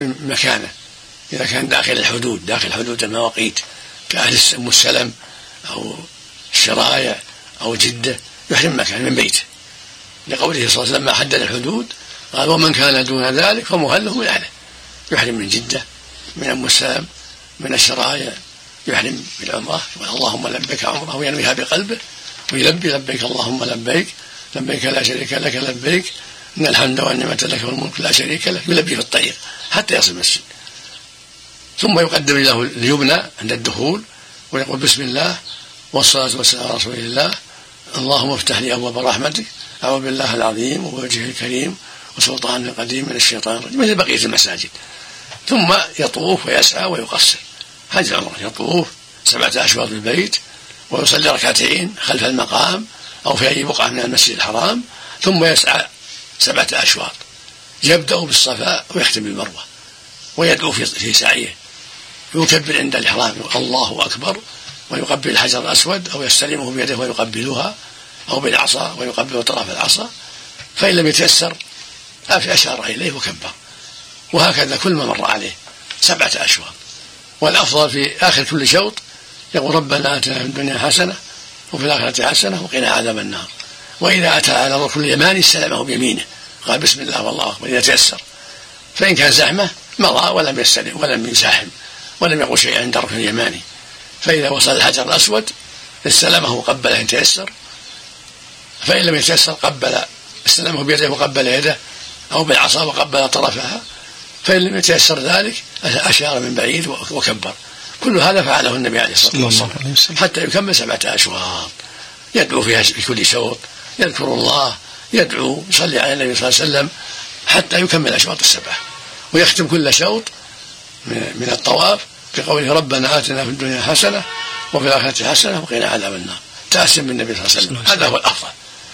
مكانه إذا كان داخل الحدود، داخل حدود المواقيت كأهل أم السلم أو الشرايع أو جدة يحرم مكان من بيته، لقوله صلى الله عليه وسلم ما حدد الحدود قال ومن كان دون ذلك فمهله من أهله، يحرم من جدة، من أم السلم، من الشرايع، يحرم بالعمرة اللهم لبيك عمره وينويها بقلبه ويلبي لبيك اللهم لبيك لبيك لا شريك لك لبيك إن الحمد والنعمة لك والملك لا شريك لك، يلبي في الطريق حتى يصل المسجد. ثم يقدم له اليمنى عند الدخول ويقول بسم الله والصلاة والسلام على رسول الله اللهم افتح لي أبواب رحمتك أعوذ بالله العظيم ووجهه الكريم وسلطانه القديم من الشيطان الرجيم، مثل بقية المساجد. ثم يطوف ويسعى ويقصر، هذه العمرة يطوف 7 أشواط بالبيت ويصلي ركعتين خلف المقام أو في أي بقعة من المسجد الحرام، ثم يسعى 7 أشواط، يبدأ بالصفا ويختم بالمروة ويدعو في سعيه، يكبر عند الإحرام الله أكبر ويقبل الحجر الأسود أو يستلمه بيده ويقبلها أو بالعصا ويقبل طرف العصا، فإن لم يتيسر أشار إليه وكبر، وهكذا كل ما مر عليه 7 أشواط. والأفضل في آخر كل شوط يقول ربنا آتنا في الدنيا حسنة وفي الآخرة حسنة وقنا عذاب النار، وإذا أتى على الركن اليماني استلمه بيمينه قال بسم الله والله أكبر إذا تيسر، فإن كان زحمة مضى ولم يستلم ولم يزاحم ولم يقل شيئا عند الركن اليماني، فإذا وصل الحجر الأسود استلمه وقبله إن تيسر، فإن لم يتيسر استلمه بيده وقبل يده أو بالعصا وقبل طرفها، فإن لم يتيسر ذلك أشار من بعيد وكبر. كل هذا فعله النبي عليه الصلاة والسلام حتى يكمل 7 أشواط، يدعو فيها في كل شوط، يذكر الله، يدعو، يصلي على النبي صلى الله عليه وسلم حتى يكمل أشواط 7، ويختم كل شوط من الطواف بقوله ربنا آتنا في الدنيا حسنة وفي الآخرة حسنة وقنا عذاب النار، تأسم بالنبي صلى الله عليه وسلم، هذا هو الأفضل.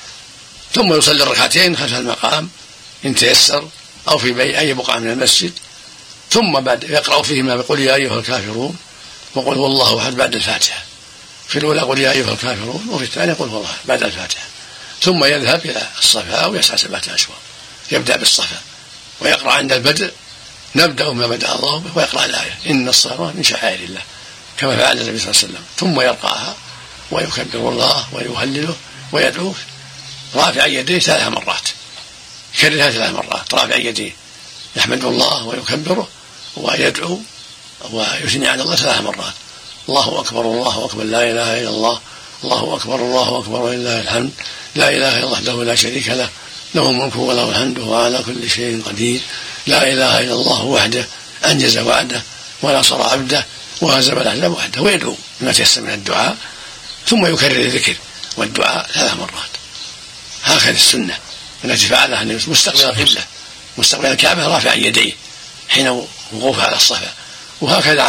ثم يصلي الركعتين خلف المقام إن تيسر أو في أي بقعة من المسجد، ثم بعد يقرأ فيهما بقول يا أيها الكافرون وقل هو الله أحد بعد الفاتحة، في الأولى قل يا أيها الكافرون وفي الثانية قل هو الله بعد الفاتحة، ثم يذهب إلى الصفا ويسعى 7 أشواط، يبدأ بالصفا ويقرأ عند البدء نبدأ ما بدأ الله به ويقرأ الآية إن الصلاة من شعائر الله كما فعل النبي صلى الله عليه وسلم، ثم يرقاها ويكبر الله ويهلله ويدعوه رافع يديه 3 مرات، يكررها 3 مرات رافع يديه يحمد الله ويكبره ويدعو ويثني على الله 3 مرات، الله أكبر الله أكبر لا إله إلا الله الله أكبر الله أكبر ولله الحمد لا إله إلا الله وحده لا شريك له له الملك وله الحمد وهو على كل شيء قدير لا إله إلا الله وحده أنجز وعده ونصر عبده وهزم الأحزاب وحده، ويدعو بما تيسر من الدعاء، ثم يكرر الذكر والدعاء 3 مرات. هكذا السنة التي فعلها مستقبل القبلة مستقبل الكعبة رافع يديه حين وقوفه على الصفا، وهكذا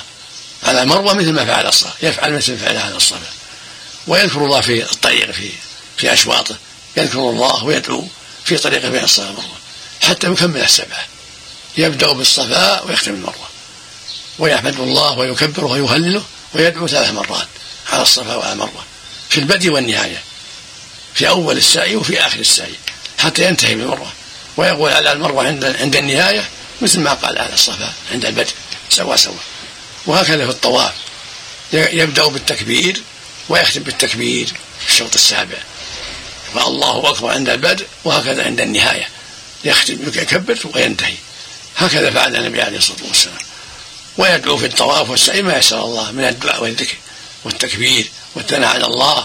على المروة مثل ما فعل الصفا، يفعل مثل ما فعل على الصفا، ويذكر الله في الطريق في أشواطه، يذكر الله ويدعو في طريقه بين الصفا والمروة حتى يكمل 7، يبدأ بالصفا ويختم المروة ويحمد الله ويكبره ويهلله ويدعو 3 مرات على الصفا وعلى المروة في البدء والنهاية، في أول السعي وفي آخر السعي حتى ينتهي بالمروة، ويقول على المروة عند النهاية مثل ما قال على الصفا عند البدء سوا. وهكذا في الطواف يبدأ بالتكبير ويختم بالتكبير في الشوط السابع، والله أكبر عند البدء وهكذا عند النهاية يختم يكبر وينتهي، هكذا فعل النبي عليه الصلاة والسلام. ويدعو في الطواف والسعي ما يسر الله من الدعاء والذكر والتكبير والثناء على الله،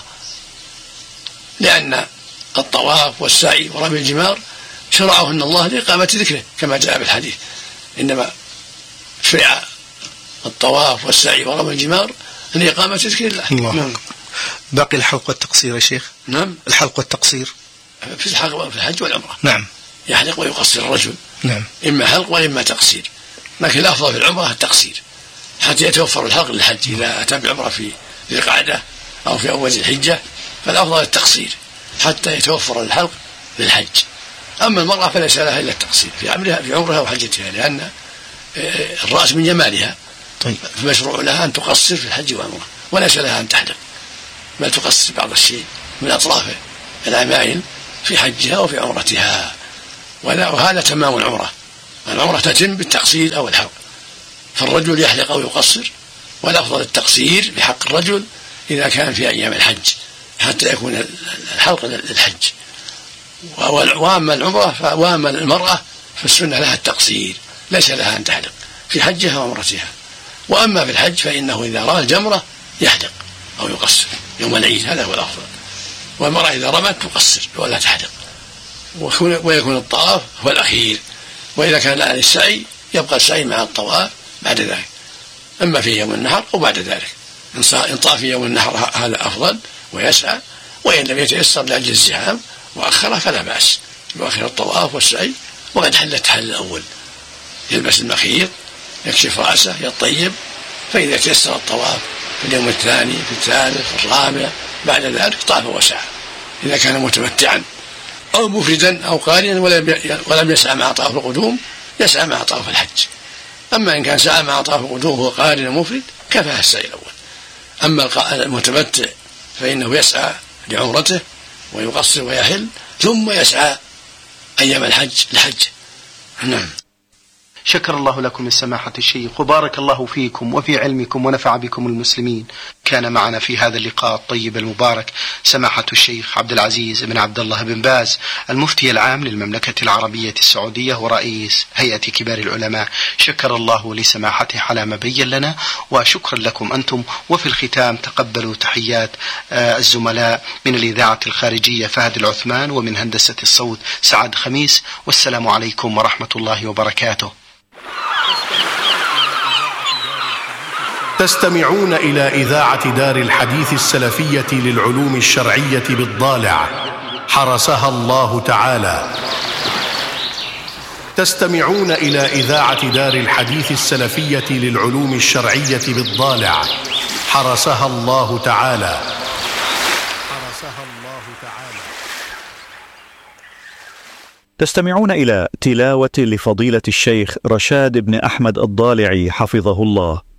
لأن الطواف والسعي ورمي الجمار شرعهن الله لإقامة ذكره كما جاء بالحديث، إنما شرع الطواف والسعي ورمي الجمار لإقامة ذكر الله. نعم. باقي الحلق والتقصير يا شيخ. نعم. الحلق والتقصير في الحج والعمرة. نعم. يحلق ويقصر الرجل. نعم. إما حلق وإما تقصير، لكن الأفضل في العمرة التقصير حتى يتوفر الحلق للحج. إذا أتى بعمرة في ذي القعدة أو في أول الحجة فالأفضل التقصير حتى يتوفر الحلق للحج. أما المرأة فليس لها إلا التقصير في عمرها وحجتها، لأن الرأس من جمالها. طيب. فمشروع لها أن تقصر في الحج والعمرة، وليس لها أن تحلق، بل تقصر بعض الشيء من أطراف العمائل في حجها وفي عمرتها، وهذا تمام العمرة العمرة تتم بالتقصير أو الحلق، فالرجل يحلق أو يقصر، والأفضل التقصير بحق الرجل إذا كان في أيام الحج حتى يكون الحلق للحج. وأما العمرة وأما المرأة فالسنة لها التقصير، ليس لها أن تحلق في حجها وعمرتها. وأما في الحج فإنه إذا رأى الجمرة يحلق أو يقصر يوم العيد، هذا هو الأفضل. والمرأة إذا رمت تقصر ولا تحلق، ويكون الطواف هو الأخير. وإذا كان عن السعي يبقى السعي مع الطواف بعد ذلك، أما في يوم النحر أو بعد ذلك. إن طاف في يوم النحر هذا أفضل ويسعى، وإن لم يتيسر لأجل الزحام وأخره فلا بأس، يؤخر الطواف والسعي وقد حل التحلل الأول، يلبس المخيط، يكشف رأسه، يطيب، فإذا تيسر الطواف في اليوم الثاني في الثالث في الرابع بعد ذلك طاف وسعى. إذا كان متمتعا أو مفردا أو قارنا ولم يسعى مع طواف القدوم يسعى مع طواف الحج. أما إن كان سعى مع طواف القدوم وهو قارن مفرد كفاه السعي الأول. أما المتمتع فإنه يسعى لعمرته ويقصر ويحل ثم يسعى أيام الحج لحج. نعم. شكر الله لكم السماحة الشيخ، وبارك الله فيكم وفي علمكم ونفع بكم المسلمين. كان معنا في هذا اللقاء الطيب المبارك سماحة الشيخ عبد العزيز بن عبد الله بن باز، المفتي العام للمملكة العربية السعودية ورئيس هيئة كبار العلماء. شكر الله لسماحته على ما بين لنا، وشكرا لكم أنتم. وفي الختام تقبلوا تحيات الزملاء من الإذاعة الخارجية فهد العثمان، ومن هندسة الصوت سعد خميس، والسلام عليكم ورحمة الله وبركاته. تستمعون إلى إذاعة دار الحديث السلفية للعلوم الشرعية بالضالع حرسها الله تعالى. تستمعون إلى إذاعة دار الحديث السلفية للعلوم الشرعية بالضالع حرسها الله تعالى. تستمعون إلى تلاوة لفضيلة الشيخ رشاد بن أحمد الضالعي حفظه الله.